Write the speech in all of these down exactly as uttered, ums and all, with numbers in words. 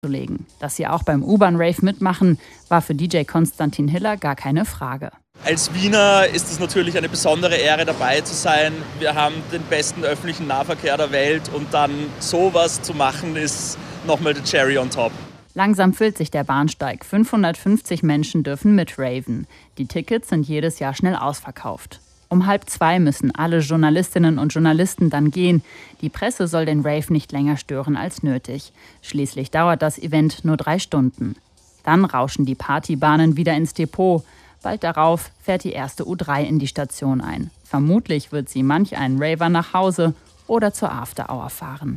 legen. Dass sie auch beim U-Bahn-Rave mitmachen, war für D J Konstantin Hiller gar keine Frage. Als Wiener ist es natürlich eine besondere Ehre, dabei zu sein. Wir haben den besten öffentlichen Nahverkehr der Welt und dann sowas zu machen, ist nochmal der Cherry on top. Langsam füllt sich der Bahnsteig. fünfhundertfünfzig Menschen dürfen mitraven. Die Tickets sind jedes Jahr schnell ausverkauft. Um halb zwei müssen alle Journalistinnen und Journalisten dann gehen. Die Presse soll den Rave nicht länger stören als nötig. Schließlich dauert das Event nur drei Stunden. Dann rauschen die Partybahnen wieder ins Depot. Bald darauf fährt die erste U drei in die Station ein. Vermutlich wird sie manch einen Raver nach Hause oder zur After Hour fahren.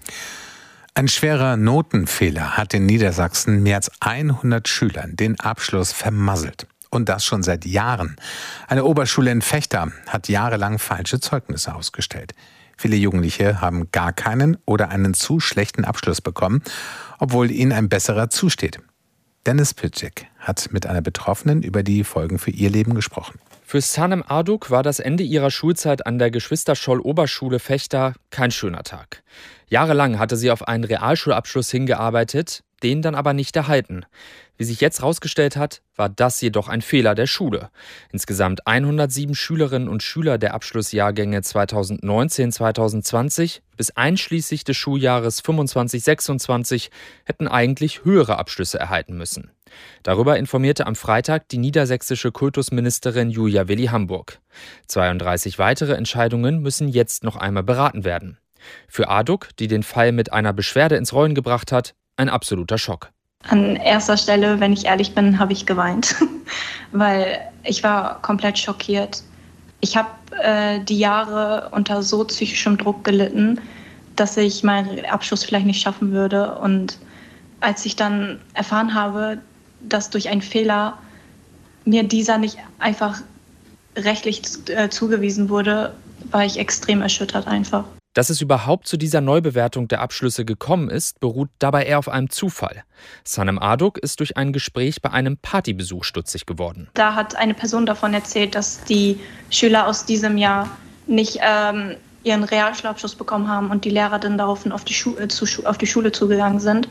Ein schwerer Notenfehler hat in Niedersachsen mehr als hundert Schülern den Abschluss vermasselt. Und das schon seit Jahren. Eine Oberschule in Vechta hat jahrelang falsche Zeugnisse ausgestellt. Viele Jugendliche haben gar keinen oder einen zu schlechten Abschluss bekommen, obwohl ihnen ein besserer zusteht. Dennis Pitschek hat mit einer Betroffenen über die Folgen für ihr Leben gesprochen. Für Sanem Arduk war das Ende ihrer Schulzeit an der Geschwister-Scholl-Oberschule Vechta kein schöner Tag. Jahrelang hatte sie auf einen Realschulabschluss hingearbeitet, den dann aber nicht erhalten. Wie sich jetzt herausgestellt hat, war das jedoch ein Fehler der Schule. Insgesamt hundertsieben Schülerinnen und Schüler der Abschlussjahrgänge zweitausendneunzehn zweitausendzwanzig bis einschließlich des Schuljahres fünfundzwanzig sechsundzwanzig hätten eigentlich höhere Abschlüsse erhalten müssen. Darüber informierte am Freitag die niedersächsische Kultusministerin Julia Willi-Hamburg. zweiunddreißig weitere Entscheidungen müssen jetzt noch einmal beraten werden. Für Arduk, die den Fall mit einer Beschwerde ins Rollen gebracht hat, ein absoluter Schock. An erster Stelle, wenn ich ehrlich bin, habe ich geweint, weil ich war komplett schockiert. Ich habe äh, die Jahre unter so psychischem Druck gelitten, dass ich meinen Abschluss vielleicht nicht schaffen würde. Und als ich dann erfahren habe, dass durch einen Fehler mir dieser nicht einfach rechtlich äh, zugewiesen wurde, war ich extrem erschüttert einfach. Dass es überhaupt zu dieser Neubewertung der Abschlüsse gekommen ist, beruht dabei eher auf einem Zufall. Sanem Arduk ist durch ein Gespräch bei einem Partybesuch stutzig geworden. Da hat eine Person davon erzählt, dass die Schüler aus diesem Jahr nicht ähm, ihren Realschulabschluss bekommen haben und die Lehrer dann daraufhin auf die, Schu- äh, zu, auf die Schule zugegangen sind.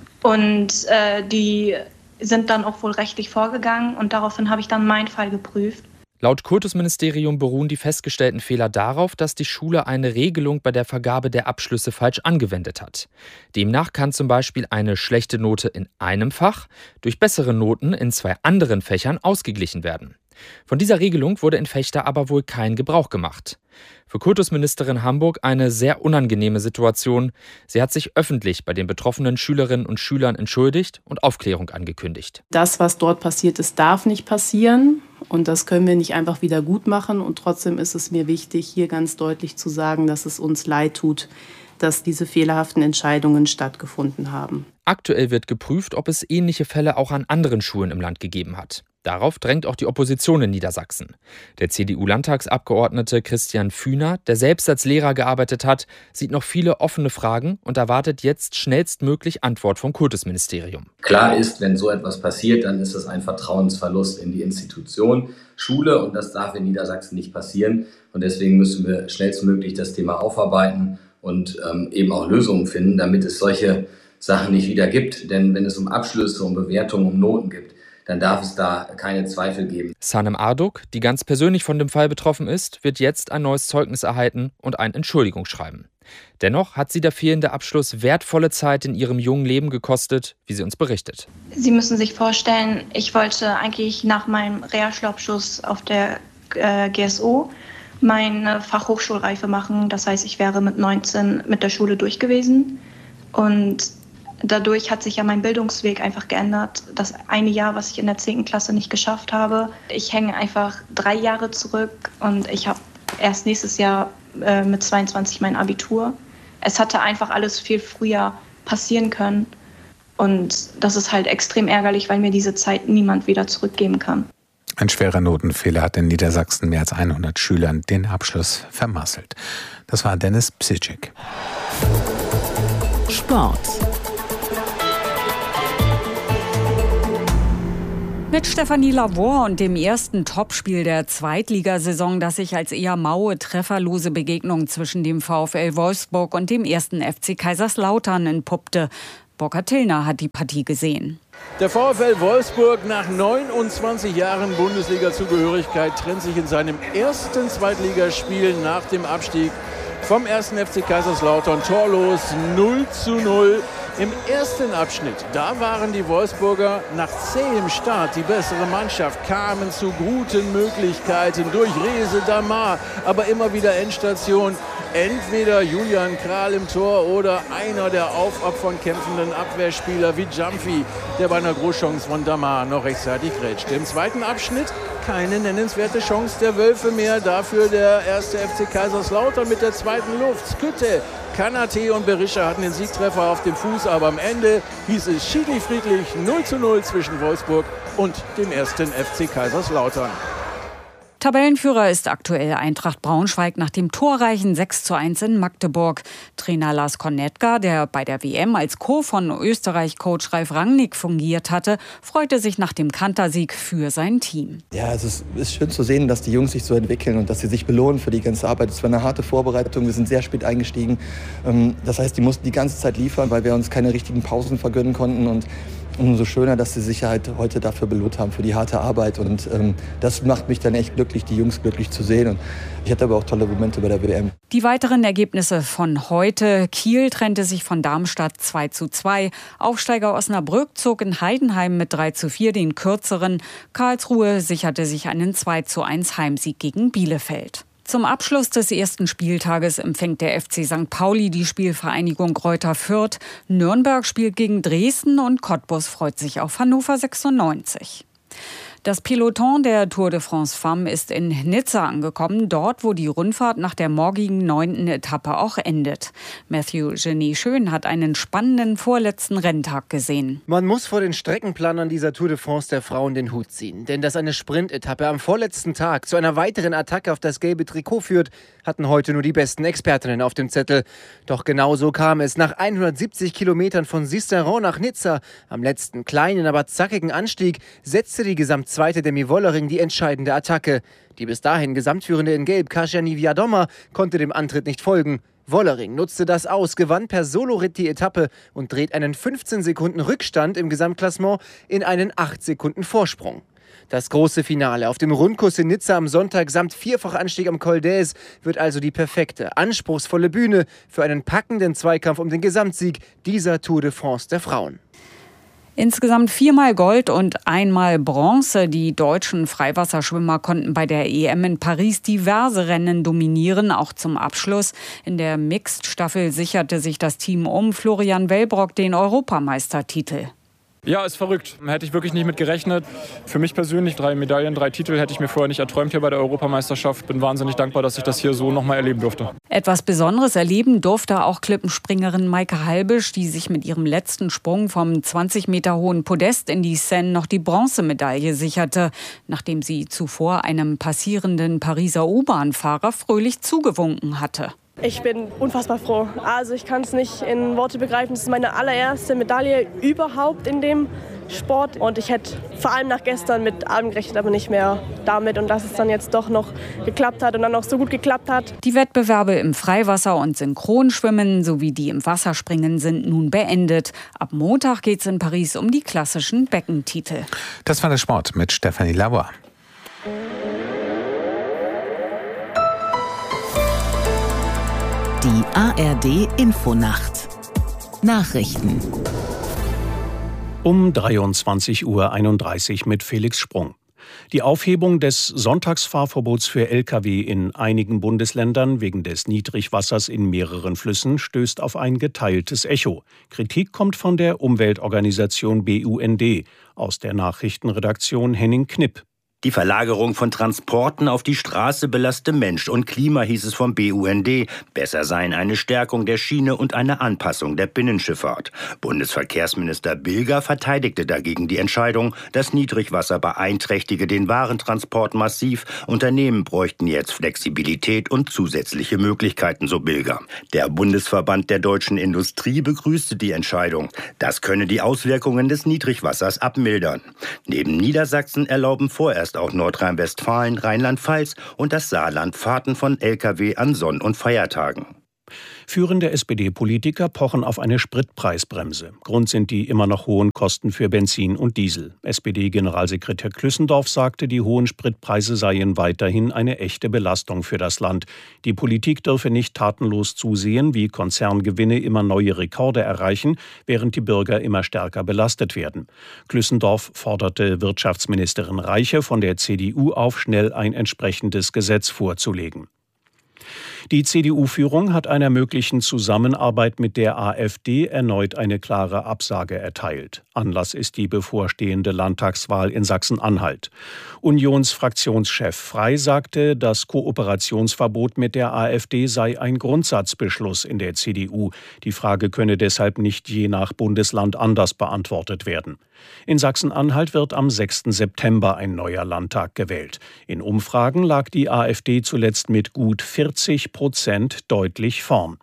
Und äh, die sind dann auch wohl rechtlich vorgegangen und daraufhin habe ich dann meinen Fall geprüft. Laut Kultusministerium beruhen die festgestellten Fehler darauf, dass die Schule eine Regelung bei der Vergabe der Abschlüsse falsch angewendet hat. Demnach kann zum Beispiel eine schlechte Note in einem Fach durch bessere Noten in zwei anderen Fächern ausgeglichen werden. Von dieser Regelung wurde in Vechta aber wohl kein Gebrauch gemacht. Für Kultusministerin Hamburg eine sehr unangenehme Situation. Sie hat sich öffentlich bei den betroffenen Schülerinnen und Schülern entschuldigt und Aufklärung angekündigt. Das, was dort passiert ist, darf nicht passieren. Und das können wir nicht einfach wieder gut machen. Und trotzdem ist es mir wichtig, hier ganz deutlich zu sagen, dass es uns leid tut, dass diese fehlerhaften Entscheidungen stattgefunden haben. Aktuell wird geprüft, ob es ähnliche Fälle auch an anderen Schulen im Land gegeben hat. Darauf drängt auch die Opposition in Niedersachsen. Der C D U-Landtagsabgeordnete Christian Fühner, der selbst als Lehrer gearbeitet hat, sieht noch viele offene Fragen und erwartet jetzt schnellstmöglich Antwort vom Kultusministerium. Klar ist, wenn so etwas passiert, dann ist es ein Vertrauensverlust in die Institution Schule und das darf in Niedersachsen nicht passieren. Und deswegen müssen wir schnellstmöglich das Thema aufarbeiten und ähm, eben auch Lösungen finden, damit es solche Sachen nicht wieder gibt. Denn wenn es um Abschlüsse, um Bewertungen, um Noten gibt, dann darf es da keine Zweifel geben. Sanem Arduk, die ganz persönlich von dem Fall betroffen ist, wird jetzt ein neues Zeugnis erhalten und ein Entschuldigungsschreiben. Dennoch hat sie der fehlende Abschluss wertvolle Zeit in ihrem jungen Leben gekostet, wie sie uns berichtet. Sie müssen sich vorstellen, ich wollte eigentlich nach meinem Realschulabschluss auf der äh, G S O meine Fachhochschulreife machen. Das heißt, ich wäre mit neunzehn mit der Schule durch gewesen. Und dadurch hat sich ja mein Bildungsweg einfach geändert. Das eine Jahr, was ich in der zehnten Klasse nicht geschafft habe. Ich hänge einfach drei Jahre zurück und ich habe erst nächstes Jahr äh, mit zweiundzwanzig mein Abitur. Es hatte einfach alles viel früher passieren können. Und das ist halt extrem ärgerlich, weil mir diese Zeit niemand wieder zurückgeben kann. Ein schwerer Notenfehler hat in Niedersachsen mehr als hundert Schülern den Abschluss vermasselt. Das war Dennis Pitschek. Sport. Mit Stefanie Lavor und dem ersten Topspiel der Zweitligasaison, das sich als eher maue, trefferlose Begegnung zwischen dem VfL Wolfsburg und dem ersten F C Kaiserslautern entpuppte, Burkhard Tillner hat die Partie gesehen. Der VfL Wolfsburg nach neunundzwanzig Jahren Bundesliga-Zugehörigkeit trennt sich in seinem ersten Zweitligaspiel nach dem Abstieg vom ersten F C Kaiserslautern torlos null zu null. Im ersten Abschnitt, da waren die Wolfsburger nach zähem Start die bessere Mannschaft, kamen zu guten Möglichkeiten durch Reze Damar, aber immer wieder Endstation. Entweder Julian Kral im Tor oder einer der auf Abfern kämpfenden Abwehrspieler wie Jumpy, der bei einer Großchance von Damar noch rechtzeitig grätschte. Im zweiten Abschnitt keine nennenswerte Chance der Wölfe mehr, dafür der erste F C Kaiserslautern mit der zweiten Luft. Skütte, Kanate und Berisha hatten den Siegtreffer auf dem Fuß, aber am Ende hieß es schiedlich friedlich null zu null zwischen Wolfsburg und dem ersten F C Kaiserslautern. Tabellenführer ist aktuell Eintracht Braunschweig nach dem torreichen sechs zu eins in Magdeburg. Trainer Lars Cornetka, der bei der W M als Co. von Österreich-Coach Ralf Rangnick fungiert hatte, freute sich nach dem Kantersieg für sein Team. Ja, es ist, ist schön zu sehen, dass die Jungs sich so entwickeln und dass sie sich belohnen für die ganze Arbeit. Es war eine harte Vorbereitung, wir sind sehr spät eingestiegen. Das heißt, die mussten die ganze Zeit liefern, weil wir uns keine richtigen Pausen vergönnen konnten. Und umso schöner, dass sie sich halt heute dafür belohnt haben, für die harte Arbeit. Und ähm, das macht mich dann echt glücklich, die Jungs glücklich zu sehen. Und ich hatte aber auch tolle Momente bei der W M. Die weiteren Ergebnisse von heute. Kiel trennte sich von Darmstadt zwei zu zwei. Aufsteiger Osnabrück zog in Heidenheim mit drei zu vier den kürzeren. Karlsruhe sicherte sich einen zwei zu eins Heimsieg gegen Bielefeld. Zum Abschluss des ersten Spieltages empfängt der F C Sankt Pauli die Spielvereinigung Greuther Fürth. Nürnberg spielt gegen Dresden und Cottbus freut sich auf Hannover sechsundneunzig. Das Peloton der Tour de France Femmes ist in Nizza angekommen, dort, wo die Rundfahrt nach der morgigen neunten Etappe auch endet. Matthew Genie Schön hat einen spannenden vorletzten Renntag gesehen. Man muss vor den Streckenplanern dieser Tour de France der Frauen den Hut ziehen. Denn dass eine Sprintetappe am vorletzten Tag zu einer weiteren Attacke auf das gelbe Trikot führt, hatten heute nur die besten Expertinnen auf dem Zettel. Doch genau so kam es. Nach hundertsiebzig Kilometern von Sisteron nach Nizza, am letzten kleinen, aber zackigen Anstieg, setzte die Gesamtzweite Demi Wollering die entscheidende Attacke. Die bis dahin Gesamtführende in Gelb, Kasia Niewiadoma, konnte dem Antritt nicht folgen. Wollering nutzte das aus, gewann per Soloritt die Etappe und dreht einen fünfzehn Sekunden Rückstand im Gesamtklassement in einen acht Sekunden Vorsprung. Das große Finale auf dem Rundkurs in Nizza am Sonntag samt Vierfachanstieg am Col d'Aise wird also die perfekte, anspruchsvolle Bühne für einen packenden Zweikampf um den Gesamtsieg dieser Tour de France der Frauen. Insgesamt viermal Gold und einmal Bronze. Die deutschen Freiwasserschwimmer konnten bei der E M in Paris diverse Rennen dominieren, auch zum Abschluss. In der Mixed-Staffel sicherte sich das Team um Florian Wellbrock den Europameistertitel. Ja, ist verrückt. Hätte ich wirklich nicht mit gerechnet. Für mich persönlich drei Medaillen, drei Titel hätte ich mir vorher nicht erträumt hier bei der Europameisterschaft. Bin wahnsinnig dankbar, dass ich das hier so nochmal erleben durfte. Etwas Besonderes erleben durfte auch Klippenspringerin Maike Halbisch, die sich mit ihrem letzten Sprung vom zwanzig Meter hohen Podest in die Seine noch die Bronzemedaille sicherte, nachdem sie zuvor einem passierenden Pariser U-Bahn-Fahrer fröhlich zugewunken hatte. Ich bin unfassbar froh. Also ich kann es nicht in Worte begreifen. Es ist meine allererste Medaille überhaupt in dem Sport. Und ich hätte vor allem nach gestern mit allem gerechnet, aber nicht mehr damit. Und dass es dann jetzt doch noch geklappt hat und dann auch so gut geklappt hat. Die Wettbewerbe im Freiwasser- und Synchronschwimmen sowie die im Wasserspringen sind nun beendet. Ab Montag geht es in Paris um die klassischen Beckentitel. Das war der Sport mit Stefanie Lavoie. Die A R D-Infonacht. Nachrichten. Um dreiundzwanzig Uhr einunddreißig mit Felix Sprung. Die Aufhebung des Sonntagsfahrverbots für L K W in einigen Bundesländern wegen des Niedrigwassers in mehreren Flüssen stößt auf ein geteiltes Echo. Kritik kommt von der Umweltorganisation B U N D, aus der Nachrichtenredaktion Henning Knipp. Die Verlagerung von Transporten auf die Straße belaste Mensch und Klima, hieß es vom B U N D. Besser seien eine Stärkung der Schiene und eine Anpassung der Binnenschifffahrt. Bundesverkehrsminister Bilger verteidigte dagegen die Entscheidung, das Niedrigwasser beeinträchtige den Warentransport massiv. Unternehmen bräuchten jetzt Flexibilität und zusätzliche Möglichkeiten, so Bilger. Der Bundesverband der deutschen Industrie begrüßte die Entscheidung. Das könne die Auswirkungen des Niedrigwassers abmildern. Neben Niedersachsen erlauben vorerst auch Nordrhein-Westfalen, Rheinland-Pfalz und das Saarland Fahrten von L K W an Sonn- und Feiertagen. Führende S P D-Politiker pochen auf eine Spritpreisbremse. Grund sind die immer noch hohen Kosten für Benzin und Diesel. S P D-Generalsekretär Klüssendorf sagte, die hohen Spritpreise seien weiterhin eine echte Belastung für das Land. Die Politik dürfe nicht tatenlos zusehen, wie Konzerngewinne immer neue Rekorde erreichen, während die Bürger immer stärker belastet werden. Klüssendorf forderte Wirtschaftsministerin Reiche von der C D U auf, schnell ein entsprechendes Gesetz vorzulegen. Die C D U-Führung hat einer möglichen Zusammenarbeit mit der AfD erneut eine klare Absage erteilt. Anlass ist die bevorstehende Landtagswahl in Sachsen-Anhalt. Unionsfraktionschef Frey sagte, das Kooperationsverbot mit der AfD sei ein Grundsatzbeschluss in der C D U. Die Frage könne deshalb nicht je nach Bundesland anders beantwortet werden. In Sachsen-Anhalt wird am sechsten September ein neuer Landtag gewählt. In Umfragen lag die AfD zuletzt mit gut vierzig Prozent deutlich vorn.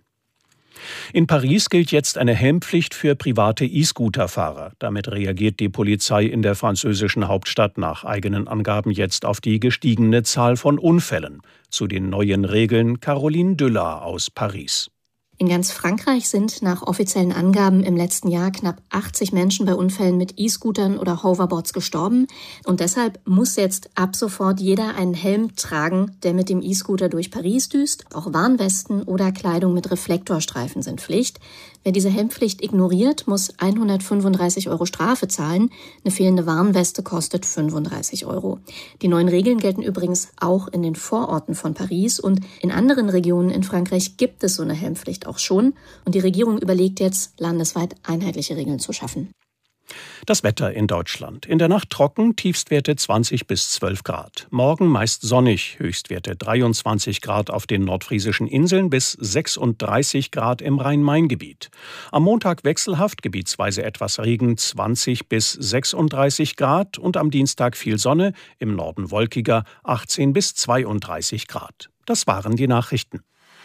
In Paris gilt jetzt eine Helmpflicht für private E-Scooter-Fahrer. Damit reagiert die Polizei in der französischen Hauptstadt nach eigenen Angaben jetzt auf die gestiegene Zahl von Unfällen. Zu den neuen Regeln Caroline Düller aus Paris. In ganz Frankreich sind nach offiziellen Angaben im letzten Jahr knapp achtzig Menschen bei Unfällen mit E-Scootern oder Hoverboards gestorben. Und deshalb muss jetzt ab sofort jeder einen Helm tragen, der mit dem E-Scooter durch Paris düst. Auch Warnwesten oder Kleidung mit Reflektorstreifen sind Pflicht. Wer diese Helmpflicht ignoriert, muss hundertfünfunddreißig Euro Strafe zahlen. Eine fehlende Warnweste kostet fünfunddreißig Euro. Die neuen Regeln gelten übrigens auch in den Vororten von Paris. Und in anderen Regionen in Frankreich gibt es so eine Helmpflicht auch schon. Und die Regierung überlegt jetzt, landesweit einheitliche Regeln zu schaffen. Das Wetter in Deutschland. In der Nacht trocken, Tiefstwerte zwanzig bis zwölf Grad. Morgen meist sonnig, Höchstwerte dreiundzwanzig Grad auf den nordfriesischen Inseln bis sechsunddreißig Grad im Rhein-Main-Gebiet. Am Montag wechselhaft, gebietsweise etwas Regen, zwanzig bis sechsunddreißig Grad und am Dienstag viel Sonne, im Norden wolkiger, achtzehn bis zweiunddreißig Grad. Das waren die Nachrichten.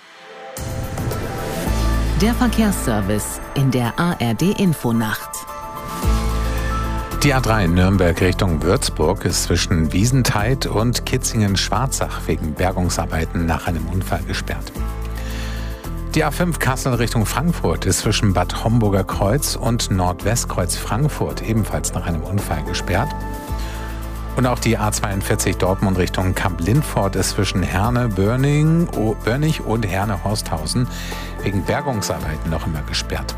Der Verkehrsservice in der A R D-Infonacht. Die A drei Nürnberg Richtung Würzburg ist zwischen Wiesentheid und Kitzingen-Schwarzach wegen Bergungsarbeiten nach einem Unfall gesperrt. Die A fünf Kassel Richtung Frankfurt ist zwischen Bad Homburger Kreuz und Nordwestkreuz Frankfurt ebenfalls nach einem Unfall gesperrt. Und auch die A zweiundvierzig Dortmund Richtung Kamp-Lindfort ist zwischen Herne, Börning, Börnig und Herne-Horsthausen wegen Bergungsarbeiten noch immer gesperrt.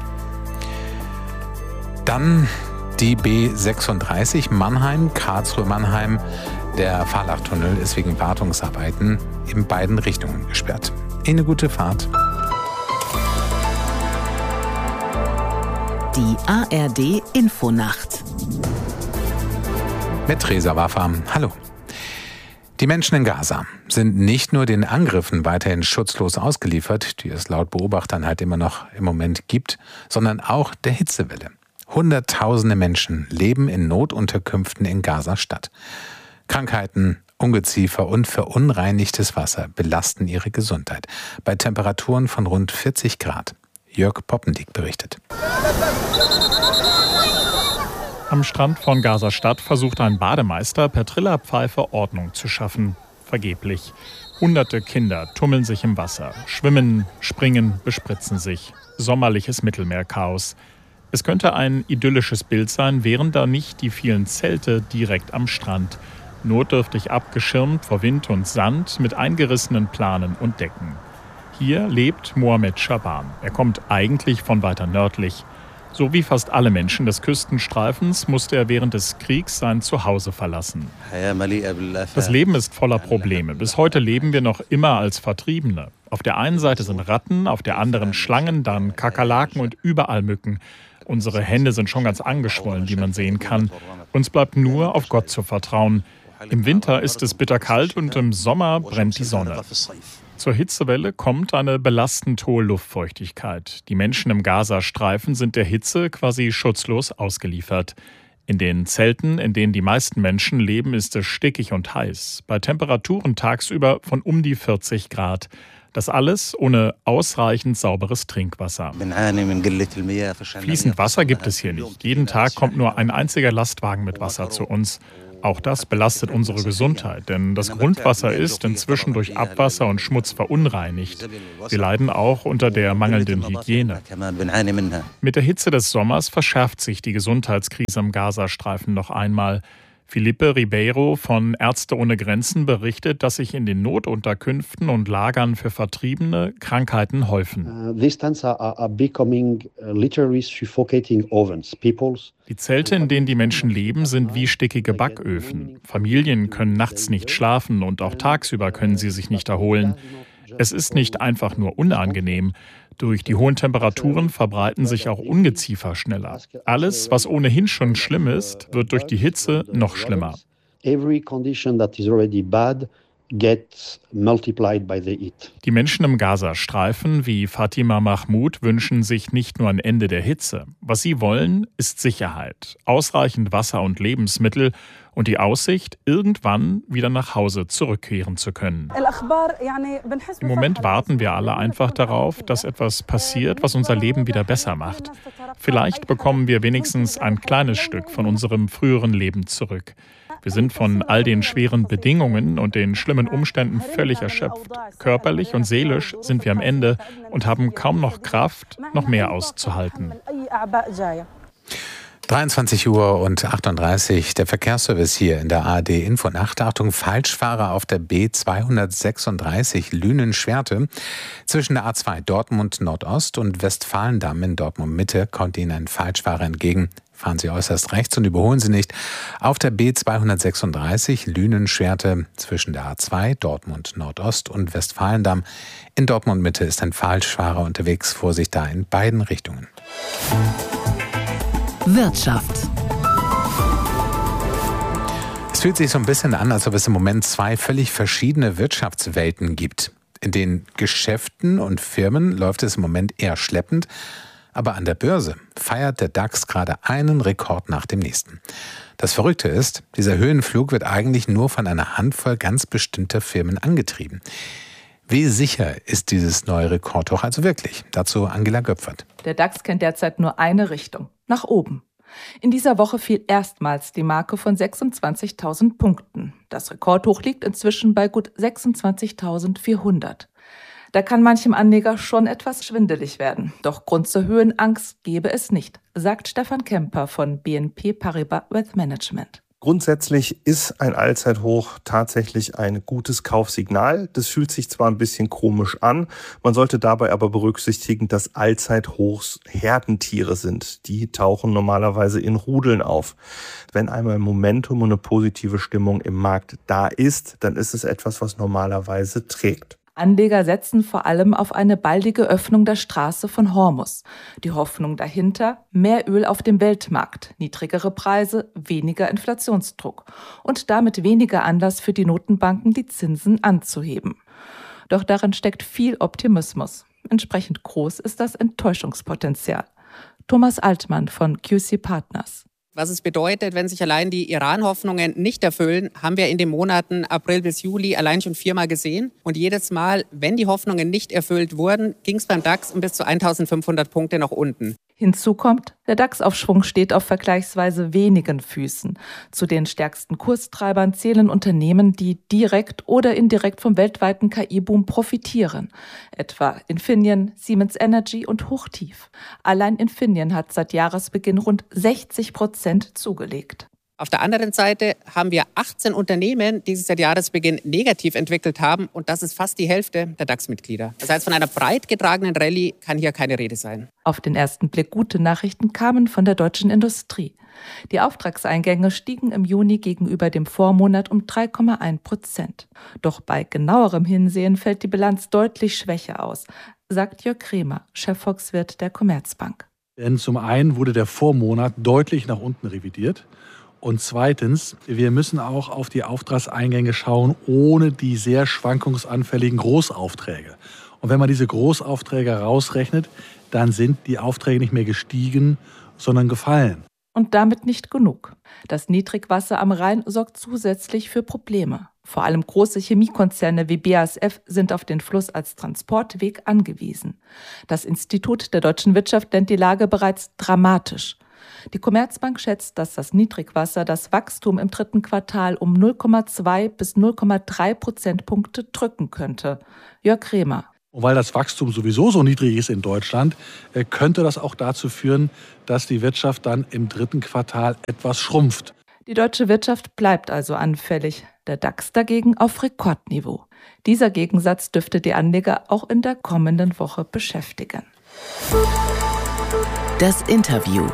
Dann die B sechsunddreißig Mannheim, Karlsruhe-Mannheim. Der Fahrlachtunnel ist wegen Wartungsarbeiten in beiden Richtungen gesperrt. Eine gute Fahrt. Die A R D-Infonacht. Mit Theresa Waffer. Hallo. Die Menschen in Gaza sind nicht nur den Angriffen weiterhin schutzlos ausgeliefert, die es laut Beobachtern halt immer noch im Moment gibt, sondern auch der Hitzewelle. Hunderttausende Menschen leben in Notunterkünften in Gaza-Stadt. Krankheiten, Ungeziefer und verunreinigtes Wasser belasten ihre Gesundheit. Bei Temperaturen von rund vierzig Grad. Jörg Poppendiek berichtet. Am Strand von Gaza-Stadt versucht ein Bademeister per Trillerpfeife Ordnung zu schaffen. Vergeblich. Hunderte Kinder tummeln sich im Wasser, schwimmen, springen, bespritzen sich. Sommerliches Mittelmeerchaos. Es könnte ein idyllisches Bild sein, wären da nicht die vielen Zelte direkt am Strand. Notdürftig abgeschirmt vor Wind und Sand mit eingerissenen Planen und Decken. Hier lebt Mohamed Schaban. Er kommt eigentlich von weiter nördlich. So wie fast alle Menschen des Küstenstreifens musste er während des Kriegs sein Zuhause verlassen. Das Leben ist voller Probleme. Bis heute leben wir noch immer als Vertriebene. Auf der einen Seite sind Ratten, auf der anderen Schlangen, dann Kakerlaken und überall Mücken. Unsere Hände sind schon ganz angeschwollen, wie man sehen kann. Uns bleibt nur, auf Gott zu vertrauen. Im Winter ist es bitterkalt und im Sommer brennt die Sonne. Zur Hitzewelle kommt eine belastend hohe Luftfeuchtigkeit. Die Menschen im Gazastreifen sind der Hitze quasi schutzlos ausgeliefert. In den Zelten, in denen die meisten Menschen leben, ist es stickig und heiß. Bei Temperaturen tagsüber von um die vierzig Grad. Das alles ohne ausreichend sauberes Trinkwasser. Fließend Wasser gibt es hier nicht. Jeden Tag kommt nur ein einziger Lastwagen mit Wasser zu uns. Auch das belastet unsere Gesundheit, denn das Grundwasser ist inzwischen durch Abwasser und Schmutz verunreinigt. Wir leiden auch unter der mangelnden Hygiene. Mit der Hitze des Sommers verschärft sich die Gesundheitskrise im Gazastreifen noch einmal. Felipe Ribeiro von Ärzte ohne Grenzen berichtet, dass sich in den Notunterkünften und Lagern für Vertriebene Krankheiten häufen. Die Zelte, in denen die Menschen leben, sind wie stickige Backöfen. Familien können nachts nicht schlafen und auch tagsüber können sie sich nicht erholen. Es ist nicht einfach nur unangenehm. Durch die hohen Temperaturen verbreiten sich auch Ungeziefer schneller. Alles, was ohnehin schon schlimm ist, wird durch die Hitze noch schlimmer. Die Menschen im Gazastreifen wie Fatima Mahmoud wünschen sich nicht nur ein Ende der Hitze. Was sie wollen, ist Sicherheit, ausreichend Wasser und Lebensmittel und die Aussicht, irgendwann wieder nach Hause zurückkehren zu können. Im Moment warten wir alle einfach darauf, dass etwas passiert, was unser Leben wieder besser macht. Vielleicht bekommen wir wenigstens ein kleines Stück von unserem früheren Leben zurück. Wir sind von all den schweren Bedingungen und den schlimmen Umständen völlig erschöpft. Körperlich und seelisch sind wir am Ende und haben kaum noch Kraft, noch mehr auszuhalten. dreiundzwanzig Uhr und achtunddreißig, der Verkehrsservice hier in der A R D Infonacht. Achtung, Falschfahrer auf der B zweihundertsechsunddreißig Lünen-Schwerte. Zwischen der A zwei Dortmund Nordost und Westfalendamm in Dortmund Mitte kommt Ihnen ein Falschfahrer entgegen. Fahren Sie äußerst rechts und überholen Sie nicht. Auf der B zweihundertsechsunddreißig Lünen-Schwerte zwischen der A zwei Dortmund Nordost und Westfalendamm in Dortmund Mitte ist ein Falschfahrer unterwegs. Vorsicht da in beiden Richtungen. Wirtschaft. Es fühlt sich so ein bisschen an, als ob es im Moment zwei völlig verschiedene Wirtschaftswelten gibt. In den Geschäften und Firmen läuft es im Moment eher schleppend, aber an der Börse feiert der DAX gerade einen Rekord nach dem nächsten. Das Verrückte ist, dieser Höhenflug wird eigentlich nur von einer Handvoll ganz bestimmter Firmen angetrieben. Wie sicher ist dieses neue Rekordhoch also wirklich? Dazu Angela Göpfert. Der DAX kennt derzeit nur eine Richtung, nach oben. In dieser Woche fiel erstmals die Marke von sechsundzwanzigtausend Punkten. Das Rekordhoch liegt inzwischen bei gut sechsundzwanzigtausendvierhundert. Da kann manchem Anleger schon etwas schwindelig werden. Doch Grund zur Höhenangst gebe es nicht, sagt Stefan Kemper von B N P Paribas Wealth Management. Grundsätzlich ist ein Allzeithoch tatsächlich ein gutes Kaufsignal. Das fühlt sich zwar ein bisschen komisch an, man sollte dabei aber berücksichtigen, dass Allzeithochs Herdentiere sind. Die tauchen normalerweise in Rudeln auf. Wenn einmal Momentum und eine positive Stimmung im Markt da ist, dann ist es etwas, was normalerweise trägt. Anleger setzen vor allem auf eine baldige Öffnung der Straße von Hormuz. Die Hoffnung dahinter: mehr Öl auf dem Weltmarkt, niedrigere Preise, weniger Inflationsdruck und damit weniger Anlass für die Notenbanken, die Zinsen anzuheben. Doch darin steckt viel Optimismus. Entsprechend groß ist das Enttäuschungspotenzial. Thomas Altmann von Q C Partners. Was es bedeutet, wenn sich allein die Iran-Hoffnungen nicht erfüllen, haben wir in den Monaten April bis Juli allein schon viermal gesehen. Und jedes Mal, wenn die Hoffnungen nicht erfüllt wurden, ging es beim DAX um bis zu eintausendfünfhundert Punkte nach unten. Hinzu kommt, der DAX-Aufschwung steht auf vergleichsweise wenigen Füßen. Zu den stärksten Kurstreibern zählen Unternehmen, die direkt oder indirekt vom weltweiten K I-Boom profitieren. Etwa Infineon, Siemens Energy und Hochtief. Allein Infineon hat seit Jahresbeginn rund sechzig Prozent zugelegt. Auf der anderen Seite haben wir achtzehn Unternehmen, die sich seit Jahresbeginn negativ entwickelt haben. Und das ist fast die Hälfte der DAX-Mitglieder. Das heißt, von einer breit getragenen Rallye kann hier keine Rede sein. Auf den ersten Blick gute Nachrichten kamen von der deutschen Industrie. Die Auftragseingänge stiegen im Juni gegenüber dem Vormonat um drei Komma eins Prozent. Doch bei genauerem Hinsehen fällt die Bilanz deutlich schwächer aus, sagt Jörg Kremer, Chefvolkswirt der Commerzbank. Denn zum einen wurde der Vormonat deutlich nach unten revidiert. Und zweitens, wir müssen auch auf die Auftragseingänge schauen, ohne die sehr schwankungsanfälligen Großaufträge. Und wenn man diese Großaufträge rausrechnet, dann sind die Aufträge nicht mehr gestiegen, sondern gefallen. Und damit nicht genug. Das Niedrigwasser am Rhein sorgt zusätzlich für Probleme. Vor allem große Chemiekonzerne wie B A S F sind auf den Fluss als Transportweg angewiesen. Das Institut der deutschen Wirtschaft nennt die Lage bereits dramatisch. Die Commerzbank schätzt, dass das Niedrigwasser das Wachstum im dritten Quartal um null Komma zwei bis null Komma drei Prozentpunkte drücken könnte. Jörg Kremer. Und weil das Wachstum sowieso so niedrig ist in Deutschland, könnte das auch dazu führen, dass die Wirtschaft dann im dritten Quartal etwas schrumpft. Die deutsche Wirtschaft bleibt also anfällig, der DAX dagegen auf Rekordniveau. Dieser Gegensatz dürfte die Anleger auch in der kommenden Woche beschäftigen. Das Interview.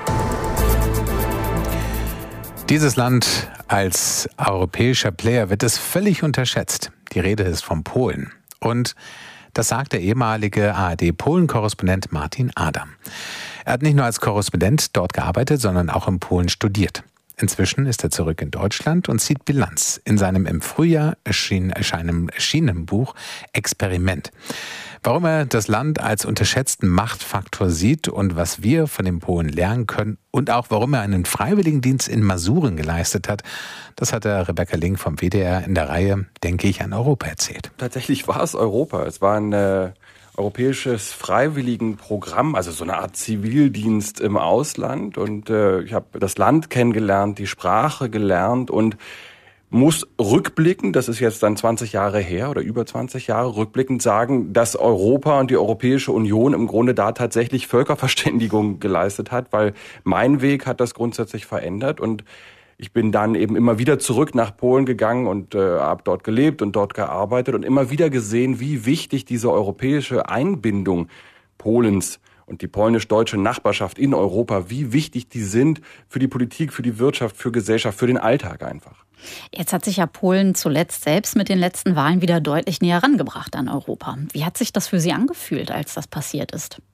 Dieses Land als europäischer Player wird es völlig unterschätzt. Die Rede ist von Polen. Und das sagt der ehemalige A R D-Polen-Korrespondent Martin Adam. Er hat nicht nur als Korrespondent dort gearbeitet, sondern auch in Polen studiert. Inzwischen ist er zurück in Deutschland und zieht Bilanz in seinem im Frühjahr erscheinen, erschienenen Buch Experiment. Warum er das Land als unterschätzten Machtfaktor sieht und was wir von den Polen lernen können und auch warum er einen Freiwilligendienst in Masuren geleistet hat, das hat der Rebecca Link vom W D R in der Reihe Denke ich an Europa erzählt. Tatsächlich war es Europa. Es war ein äh, europäisches Freiwilligenprogramm, also so eine Art Zivildienst im Ausland. Und äh, ich habe das Land kennengelernt, die Sprache gelernt und muss rückblickend, das ist jetzt dann zwanzig Jahre her oder über zwanzig Jahre, rückblickend sagen, dass Europa und die Europäische Union im Grunde da tatsächlich Völkerverständigung geleistet hat, weil mein Weg hat das grundsätzlich verändert und ich bin dann eben immer wieder zurück nach Polen gegangen und äh, habe dort gelebt und dort gearbeitet und immer wieder gesehen, wie wichtig diese europäische Einbindung Polens und die polnisch-deutsche Nachbarschaft in Europa, wie wichtig die sind für die Politik, für die Wirtschaft, für Gesellschaft, für den Alltag einfach. Jetzt hat sich ja Polen zuletzt selbst mit den letzten Wahlen wieder deutlich näher herangebracht an Europa. Wie hat sich das für Sie angefühlt, als das passiert ist?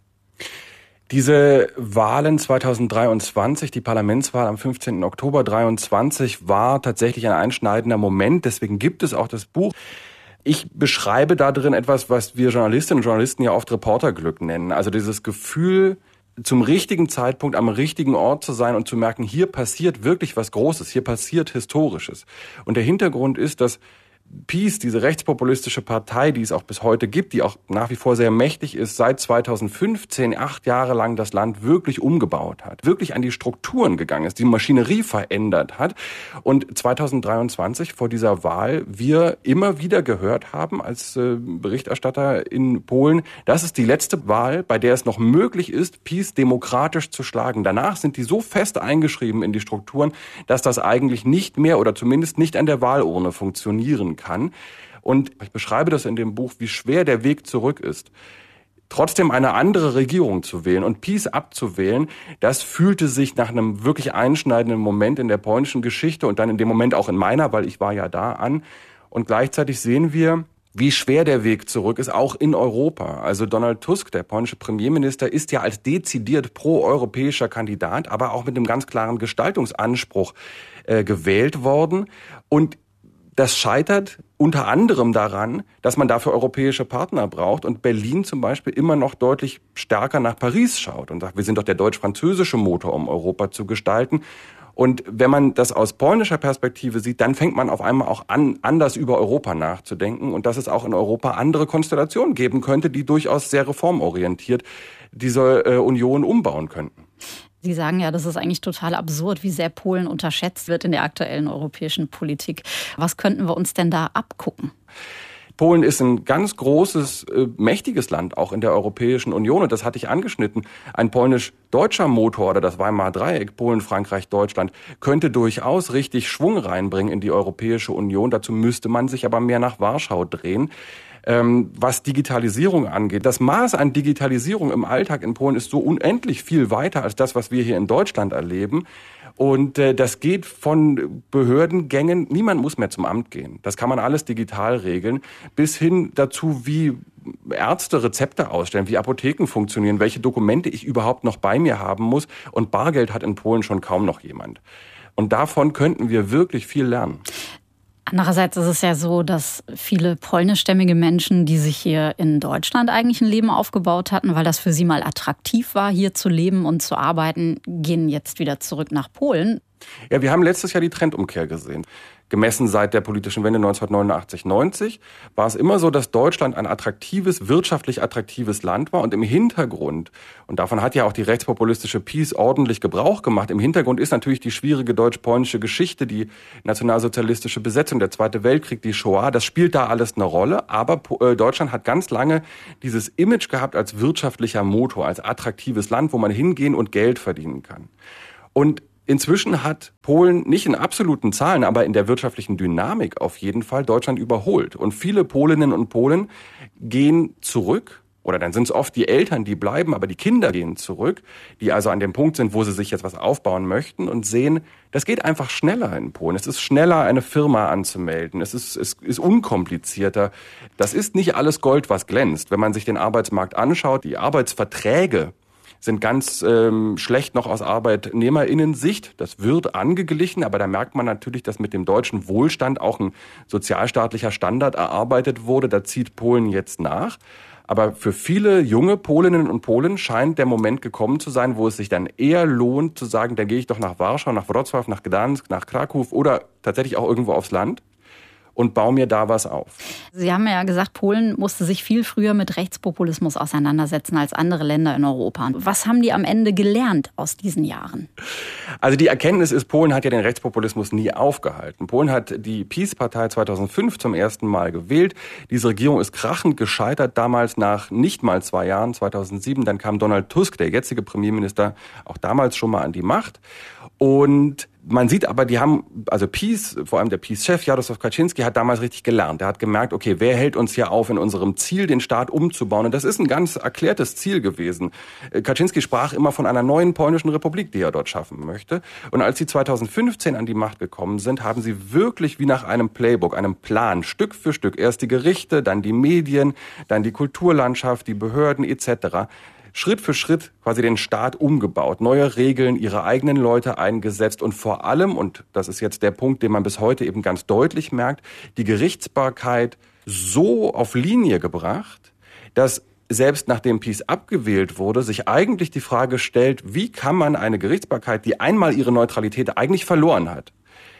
Diese Wahlen zweitausenddreiundzwanzig, die Parlamentswahl am fünfzehnten Oktober dreiundzwanzig, war tatsächlich ein einschneidender Moment. Deswegen gibt es auch das Buch. Ich beschreibe da drin etwas, was wir Journalistinnen und Journalisten ja oft Reporterglück nennen. Also dieses Gefühl, zum richtigen Zeitpunkt am richtigen Ort zu sein und zu merken, hier passiert wirklich was Großes, hier passiert Historisches. Und der Hintergrund ist, dass PiS, diese rechtspopulistische Partei, die es auch bis heute gibt, die auch nach wie vor sehr mächtig ist, seit zweitausendfünfzehn, acht Jahre lang das Land wirklich umgebaut hat, wirklich an die Strukturen gegangen ist, die Maschinerie verändert hat. Und zweitausenddreiundzwanzig vor dieser Wahl wir immer wieder gehört haben als äh, Berichterstatter in Polen, das ist die letzte Wahl, bei der es noch möglich ist, PiS demokratisch zu schlagen. Danach sind die so fest eingeschrieben in die Strukturen, dass das eigentlich nicht mehr oder zumindest nicht an der Wahlurne funktionieren kann. Und ich beschreibe das in dem Buch, wie schwer der Weg zurück ist. Trotzdem eine andere Regierung zu wählen und PiS abzuwählen, das fühlte sich nach einem wirklich einschneidenden Moment in der polnischen Geschichte und dann in dem Moment auch in meiner, weil ich war ja da, an. Und gleichzeitig sehen wir, wie schwer der Weg zurück ist, auch in Europa. Also Donald Tusk, der polnische Premierminister, ist ja als dezidiert pro-europäischer Kandidat, aber auch mit einem ganz klaren Gestaltungsanspruch äh, gewählt worden. Und das scheitert unter anderem daran, dass man dafür europäische Partner braucht und Berlin zum Beispiel immer noch deutlich stärker nach Paris schaut und sagt, wir sind doch der deutsch-französische Motor, um Europa zu gestalten. Und wenn man das aus polnischer Perspektive sieht, dann fängt man auf einmal auch an, anders über Europa nachzudenken und dass es auch in Europa andere Konstellationen geben könnte, die durchaus sehr reformorientiert diese äh, Union umbauen könnten. Sie sagen ja, das ist eigentlich total absurd, wie sehr Polen unterschätzt wird in der aktuellen europäischen Politik. Was könnten wir uns denn da abgucken? Polen ist ein ganz großes, äh, mächtiges Land, auch in der Europäischen Union. Und das hatte ich angeschnitten. Ein polnisch-deutscher Motor oder das Weimarer Dreieck, Polen, Frankreich, Deutschland, könnte durchaus richtig Schwung reinbringen in die Europäische Union. Dazu müsste man sich aber mehr nach Warschau drehen. Ähm, was Digitalisierung angeht. Das Maß an Digitalisierung im Alltag in Polen ist so unendlich viel weiter als das, was wir hier in Deutschland erleben. Und äh, das geht von Behördengängen, niemand muss mehr zum Amt gehen. Das kann man alles digital regeln, bis hin dazu, wie Ärzte Rezepte ausstellen, wie Apotheken funktionieren, welche Dokumente ich überhaupt noch bei mir haben muss. Und Bargeld hat in Polen schon kaum noch jemand. Und davon könnten wir wirklich viel lernen. Andererseits ist es ja so, dass viele polnischstämmige Menschen, die sich hier in Deutschland eigentlich ein Leben aufgebaut hatten, weil das für sie mal attraktiv war, hier zu leben und zu arbeiten, gehen jetzt wieder zurück nach Polen. Ja, wir haben letztes Jahr die Trendumkehr gesehen. Gemessen seit der politischen Wende neunzehnhundertneunundachtzig neunzig war es immer so, dass Deutschland ein attraktives, wirtschaftlich attraktives Land war und im Hintergrund, und davon hat ja auch die rechtspopulistische PiS ordentlich Gebrauch gemacht, im Hintergrund ist natürlich die schwierige deutsch-polnische Geschichte, die nationalsozialistische Besetzung, der Zweite Weltkrieg, die Shoah, das spielt da alles eine Rolle, aber Deutschland hat ganz lange dieses Image gehabt als wirtschaftlicher Motor, als attraktives Land, wo man hingehen und Geld verdienen kann. Und inzwischen hat Polen nicht in absoluten Zahlen, aber in der wirtschaftlichen Dynamik auf jeden Fall Deutschland überholt. Und viele Polinnen und Polen gehen zurück, oder dann sind es oft die Eltern, die bleiben, aber die Kinder gehen zurück, die also an dem Punkt sind, wo sie sich jetzt was aufbauen möchten und sehen, das geht einfach schneller in Polen. Es ist schneller, eine Firma anzumelden. Es ist, es ist unkomplizierter. Das ist nicht alles Gold, was glänzt. Wenn man sich den Arbeitsmarkt anschaut, die Arbeitsverträge sind ganz ähm, schlecht noch aus ArbeitnehmerInnen-Sicht. Das wird angeglichen, aber da merkt man natürlich, dass mit dem deutschen Wohlstand auch ein sozialstaatlicher Standard erarbeitet wurde. Da zieht Polen jetzt nach. Aber für viele junge Polinnen und Polen scheint der Moment gekommen zu sein, wo es sich dann eher lohnt zu sagen, dann gehe ich doch nach Warschau, nach Wrocław, nach Gdansk, nach Kraków oder tatsächlich auch irgendwo aufs Land und baue mir da was auf. Sie haben ja gesagt, Polen musste sich viel früher mit Rechtspopulismus auseinandersetzen als andere Länder in Europa. Was haben die am Ende gelernt aus diesen Jahren? Also die Erkenntnis ist, Polen hat ja den Rechtspopulismus nie aufgehalten. Polen hat die PiS-Partei zweitausendfünf zum ersten Mal gewählt. Diese Regierung ist krachend gescheitert, damals nach nicht mal zwei Jahren, zweitausendsieben. Dann kam Donald Tusk, der jetzige Premierminister, auch damals schon mal an die Macht. Und man sieht aber, die haben, also PiS, vor allem der PiS-Chef Jarosław Kaczyński hat damals richtig gelernt. Er hat gemerkt, okay, wer hält uns hier auf in unserem Ziel, den Staat umzubauen? Und das ist ein ganz erklärtes Ziel gewesen. Kaczyński sprach immer von einer neuen polnischen Republik, die er dort schaffen möchte. Und als sie zweitausendfünfzehn an die Macht gekommen sind, haben sie wirklich wie nach einem Playbook, einem Plan, Stück für Stück, erst die Gerichte, dann die Medien, dann die Kulturlandschaft, die Behörden et cetera, Schritt für Schritt quasi den Staat umgebaut, neue Regeln, ihre eigenen Leute eingesetzt und vor allem, und das ist jetzt der Punkt, den man bis heute eben ganz deutlich merkt, die Gerichtsbarkeit so auf Linie gebracht, dass selbst nachdem PiS abgewählt wurde, sich eigentlich die Frage stellt, wie kann man eine Gerichtsbarkeit, die einmal ihre Neutralität eigentlich verloren hat,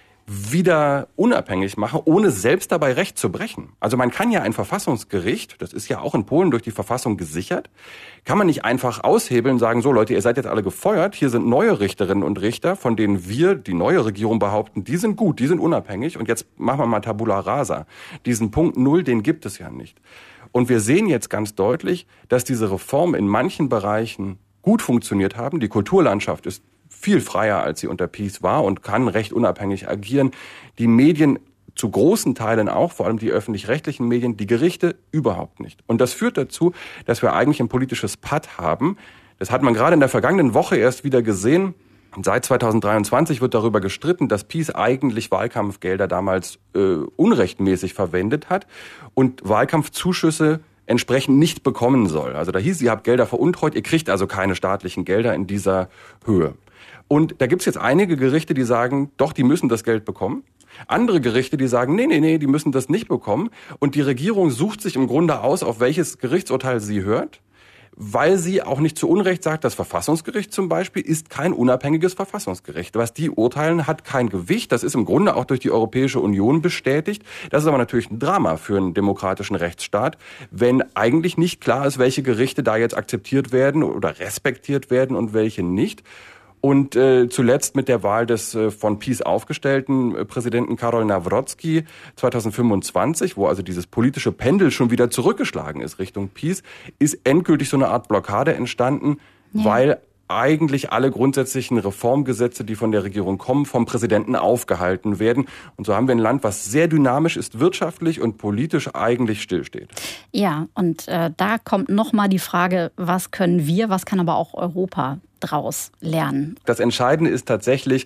wieder unabhängig machen, ohne selbst dabei Recht zu brechen. Also man kann ja ein Verfassungsgericht, das ist ja auch in Polen durch die Verfassung gesichert, kann man nicht einfach aushebeln und sagen, so Leute, ihr seid jetzt alle gefeuert, hier sind neue Richterinnen und Richter, von denen wir, die neue Regierung behaupten, die sind gut, die sind unabhängig und jetzt machen wir mal Tabula Rasa. Diesen Punkt Null, den gibt es ja nicht. Und wir sehen jetzt ganz deutlich, dass diese Reformen in manchen Bereichen gut funktioniert haben. Die Kulturlandschaft ist viel freier, als sie unter PiS war und kann recht unabhängig agieren. Die Medien zu großen Teilen auch, vor allem die öffentlich-rechtlichen Medien, die Gerichte überhaupt nicht. Und das führt dazu, dass wir eigentlich ein politisches Patt haben. Das hat man gerade in der vergangenen Woche erst wieder gesehen. Seit zweitausenddreiundzwanzig wird darüber gestritten, dass PiS eigentlich Wahlkampfgelder damals äh, unrechtmäßig verwendet hat und Wahlkampfzuschüsse entsprechend nicht bekommen soll. Also da hieß, ihr habt Gelder veruntreut, ihr kriegt also keine staatlichen Gelder in dieser Höhe. Und da gibt's jetzt einige Gerichte, die sagen, doch, die müssen das Geld bekommen. Andere Gerichte, die sagen, nee, nee, nee, die müssen das nicht bekommen. Und die Regierung sucht sich im Grunde aus, auf welches Gerichtsurteil sie hört, weil sie auch nicht zu Unrecht sagt, das Verfassungsgericht zum Beispiel ist kein unabhängiges Verfassungsgericht. Was die urteilen, hat kein Gewicht. Das ist im Grunde auch durch die Europäische Union bestätigt. Das ist aber natürlich ein Drama für einen demokratischen Rechtsstaat, wenn eigentlich nicht klar ist, welche Gerichte da jetzt akzeptiert werden oder respektiert werden und welche nicht. Und äh, zuletzt mit der Wahl des äh, von PiS aufgestellten äh, Präsidenten Karol Nawrocki zweitausendfünfundzwanzig, wo also dieses politische Pendel schon wieder zurückgeschlagen ist Richtung PiS, ist endgültig so eine Art Blockade entstanden, ja. weil eigentlich alle grundsätzlichen Reformgesetze, die von der Regierung kommen, vom Präsidenten aufgehalten werden. Und so haben wir ein Land, was sehr dynamisch ist, wirtschaftlich und politisch eigentlich stillsteht. Ja, und äh, da kommt nochmal die Frage, was können wir, was kann aber auch Europa draus lernen? Das Entscheidende ist tatsächlich,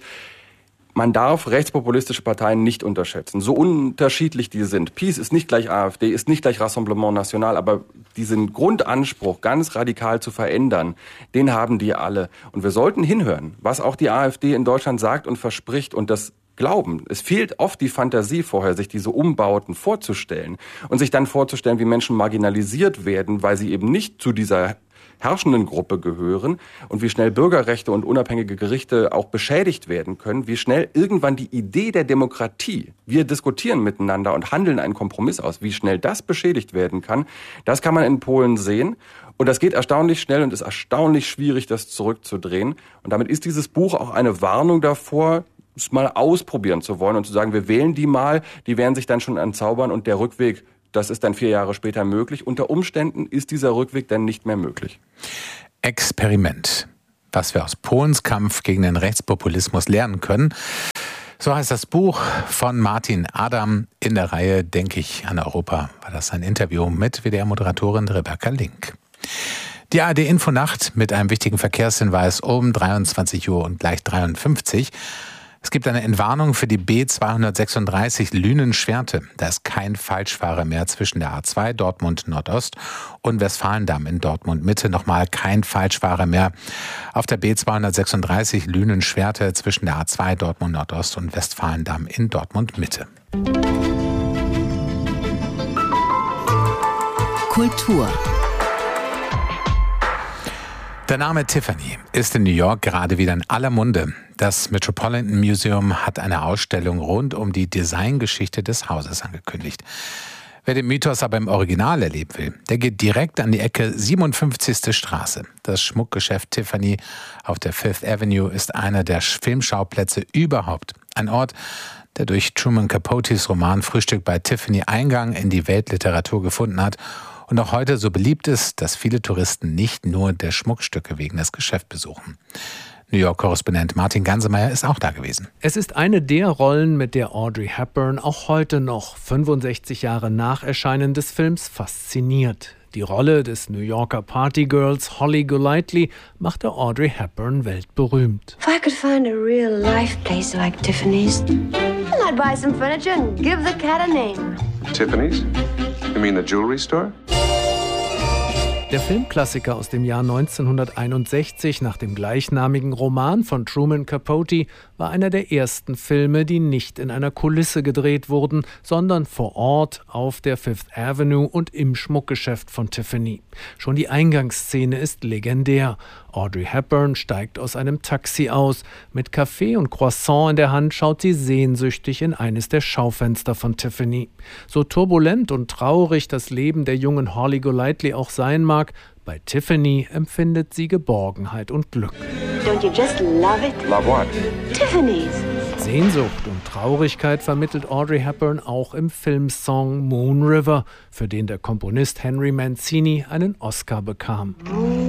man darf rechtspopulistische Parteien nicht unterschätzen, so unterschiedlich die sind. PiS ist nicht gleich AfD, ist nicht gleich Rassemblement National, aber diesen Grundanspruch, ganz radikal zu verändern, den haben die alle. Und wir sollten hinhören, was auch die AfD in Deutschland sagt und verspricht und das glauben. Es fehlt oft die Fantasie vorher, sich diese Umbauten vorzustellen und sich dann vorzustellen, wie Menschen marginalisiert werden, weil sie eben nicht zu dieser herrschenden Gruppe gehören und wie schnell Bürgerrechte und unabhängige Gerichte auch beschädigt werden können, wie schnell irgendwann die Idee der Demokratie, wir diskutieren miteinander und handeln einen Kompromiss aus, wie schnell das beschädigt werden kann, das kann man in Polen sehen. Und das geht erstaunlich schnell und ist erstaunlich schwierig, das zurückzudrehen. Und damit ist dieses Buch auch eine Warnung davor, es mal ausprobieren zu wollen und zu sagen, wir wählen die mal, die werden sich dann schon entzaubern und der Rückweg, das ist dann vier Jahre später möglich. Unter Umständen ist dieser Rückweg dann nicht mehr möglich. Experiment. Was wir aus Polens Kampf gegen den Rechtspopulismus lernen können. So heißt das Buch von Martin Adam. In der Reihe Denke ich an Europa war das ein Interview mit W D R-Moderatorin Rebecca Link. Die A R D-Infonacht mit einem wichtigen Verkehrshinweis um dreiundzwanzig Uhr und gleich dreiundfünfzig. Es gibt eine Entwarnung für die B zweihundertsechsunddreißig Lünen-Schwerte. Da ist kein Falschfahrer mehr zwischen der A zwei Dortmund Nordost und Westfalendamm in Dortmund Mitte. Nochmal kein Falschfahrer mehr auf der B zweihundertsechsunddreißig Lünen-Schwerte zwischen der A zwei Dortmund Nordost und Westfalendamm in Dortmund Mitte. Kultur. Der Name Tiffany ist in New York gerade wieder in aller Munde. Das Metropolitan Museum hat eine Ausstellung rund um die Designgeschichte des Hauses angekündigt. Wer den Mythos aber im Original erleben will, der geht direkt an die Ecke siebenundfünfzigste Straße. Das Schmuckgeschäft Tiffany auf der Fifth Avenue ist einer der Filmschauplätze überhaupt. Ein Ort, der durch Truman Capotes Roman Frühstück bei Tiffany Eingang in die Weltliteratur gefunden hat und auch heute so beliebt ist, dass viele Touristen nicht nur der Schmuckstücke wegen das Geschäft besuchen. New York-Korrespondent Martin Gansemeyer ist auch da gewesen. Es ist eine der Rollen, mit der Audrey Hepburn auch heute noch, fünfundsechzig Jahre nach Erscheinen des Films, fasziniert. Die Rolle des New Yorker Partygirls Holly Golightly machte Audrey Hepburn weltberühmt. If I could find a real-life place like Tiffany's, I'd buy some furniture and give the cat a name. Tiffany's? You mean the jewelry store? Der Filmklassiker aus dem Jahr neunzehnhunderteinundsechzig nach dem gleichnamigen Roman von Truman Capote war einer der ersten Filme, die nicht in einer Kulisse gedreht wurden, sondern vor Ort auf der Fifth Avenue und im Schmuckgeschäft von Tiffany. Schon die Eingangsszene ist legendär. Audrey Hepburn steigt aus einem Taxi aus. Mit Kaffee und Croissant in der Hand schaut sie sehnsüchtig in eines der Schaufenster von Tiffany. So turbulent und traurig das Leben der jungen Holly Golightly auch sein mag, bei Tiffany empfindet sie Geborgenheit und Glück. Don't you just love it? Love what? Tiffany's. Sehnsucht und Traurigkeit vermittelt Audrey Hepburn auch im Filmsong Moon River, für den der Komponist Henry Mancini einen Oscar bekam. Moon